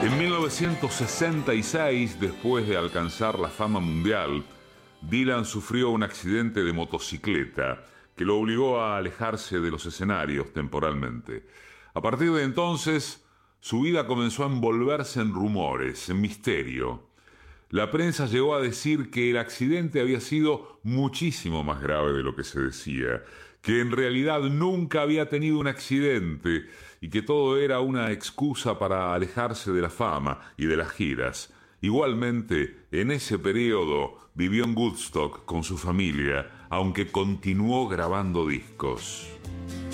En 1966, después de alcanzar la fama mundial, Dylan sufrió un accidente de motocicleta que lo obligó a alejarse de los escenarios temporalmente. A partir de entonces, su vida comenzó a envolverse en rumores, en misterio. La prensa llegó a decir que el accidente había sido muchísimo más grave de lo que se decía, que en realidad nunca había tenido un accidente y que todo era una excusa para alejarse de la fama y de las giras. Igualmente, en ese periodo vivió en Woodstock con su familia, aunque continuó grabando discos.